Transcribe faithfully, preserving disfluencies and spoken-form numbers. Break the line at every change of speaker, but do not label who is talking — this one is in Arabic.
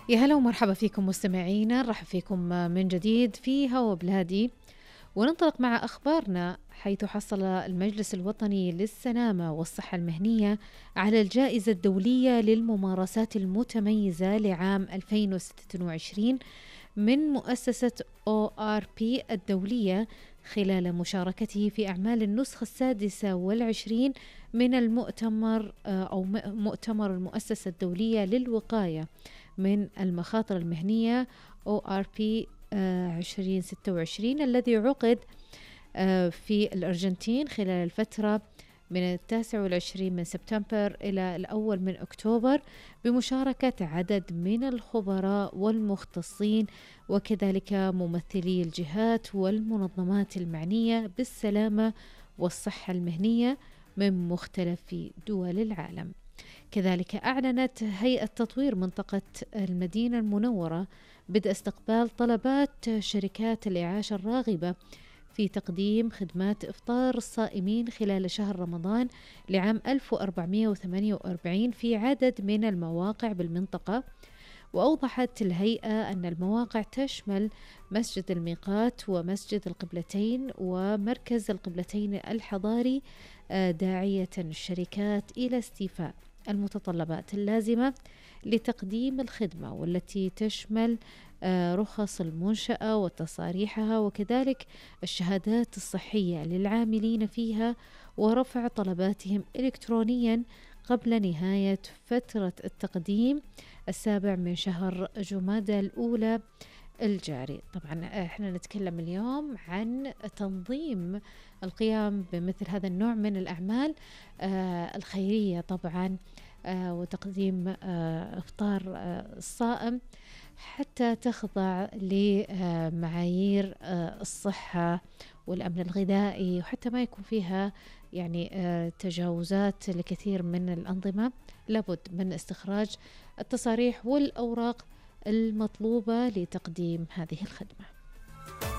يا هلا ومرحبا فيكم مستمعينا، نرحب فيكم من جديد في هوا بلادي، وننطلق مع أخبارنا. حيث حصل المجلس الوطني للسلامة والصحة المهنية على الجائزة الدولية للممارسات المتميزة لعام ألفين وستة وعشرين من مؤسسة أو آر بي الدولية، خلال مشاركته في أعمال النسخة السادسة والعشرين من المؤتمر آه، أو م- مؤتمر المؤسسة الدولية للوقاية من المخاطر المهنية أو آر بي آه، ألفين وستة وعشرين، الذي عقد آه، في الأرجنتين خلال الفترة من التاسع والعشرين من سبتمبر إلى الأول من أكتوبر، بمشاركة عدد من الخبراء والمختصين وكذلك ممثلي الجهات والمنظمات المعنية بالسلامة والصحة المهنية من مختلف دول العالم. كذلك أعلنت هيئة تطوير منطقة المدينة المنورة بدء استقبال طلبات شركات الإعاشة الراغبة في تقديم خدمات إفطار الصائمين خلال شهر رمضان لعام ألف وأربعمئة وثمانية وأربعين في عدد من المواقع بالمنطقة. وأوضحت الهيئة أن المواقع تشمل مسجد الميقات ومسجد القبلتين ومركز القبلتين الحضاري، آه، داعية الشركات إلى استيفاء المتطلبات اللازمة لتقديم الخدمة، والتي تشمل آه، رخص المنشأة وتصاريحها وكذلك الشهادات الصحية للعاملين فيها، ورفع طلباتهم إلكترونيا قبل نهاية فترة التقديم السابع من شهر جمادى الأولى الجاري. طبعا احنا نتكلم اليوم عن تنظيم القيام بمثل هذا النوع من الأعمال آه الخيرية طبعا، آه وتقديم آه إفطار آه الصائم حتى تخضع لمعايير آه الصحة والأمن الغذائي، وحتى ما يكون فيها يعني آه تجاوزات لكثير من الأنظمة. لابد من استخراج التصاريح والأوراق المطلوبة لتقديم هذه الخدمة.